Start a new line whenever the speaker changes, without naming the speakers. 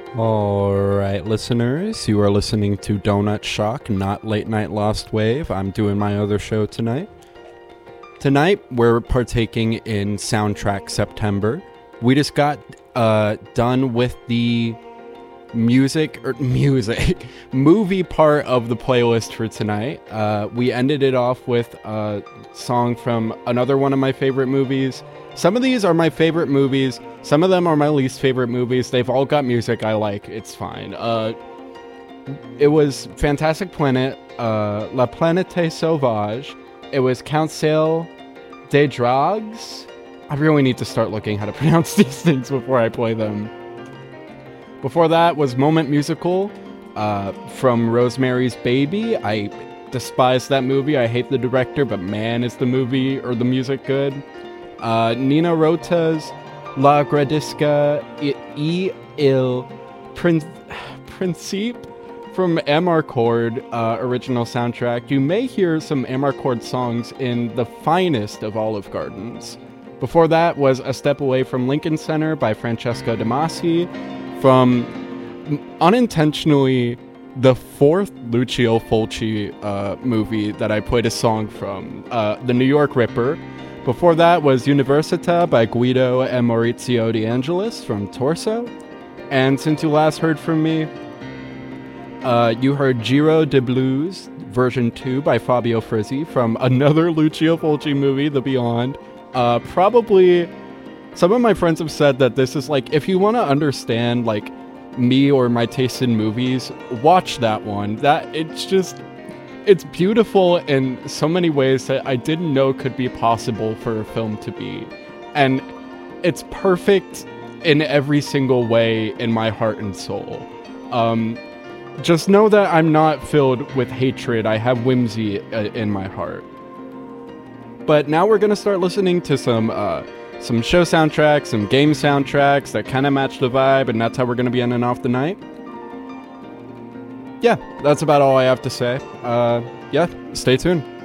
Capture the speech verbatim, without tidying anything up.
All right, listeners, you are listening to Donut Shock, not Late Night Lost Wave. I'm doing my other show tonight. Tonight, we're partaking in Soundtrack September. We just got uh, done with the music, or music, movie part of the playlist for tonight. Uh, we ended it off with a song from another one of my favorite movies. Some of these are my favorite movies. Some of them are my least favorite movies. They've all got music I like. It's fine. Uh, it was Fantastic Planet, uh, La Planète Sauvage. It was Council des Drogues. I really need to start looking how to pronounce these things before I play them. Before that was Moment Musical uh, from Rosemary's Baby. I despise that movie. I hate the director, but man, is the movie or the music good. Uh, Nina Rota's La Gradisca y el Prin- Principe from Amarcord uh, original soundtrack. You may hear some Amarcord songs in the finest of Olive Gardens. Before that was A Step Away from Lincoln Center by Francesco De Masi from unintentionally the fourth Lucio Fulci uh, movie that I played a song from, uh, The New York Ripper. Before that was Università by Guido and Maurizio De Angelis from Torso. And since you last heard from me, uh, you heard Giro de Blues version two by Fabio Frizzi from another Lucio Fulci movie, The Beyond. Uh, probably, some of my friends have said that this is like, if you want to understand like me or my taste in movies, watch that one. That it's just... It's beautiful in so many ways that I didn't know could be possible for a film to be. And it's perfect in every single way in my heart and soul. Um, just know that I'm not filled with hatred. I have whimsy uh, in my heart. But now we're going to start listening to some uh, some show soundtracks, some game soundtracks that kind of match the vibe, and that's how we're going to be ending off the night. Yeah, that's about all I have to say. Uh, yeah, stay tuned.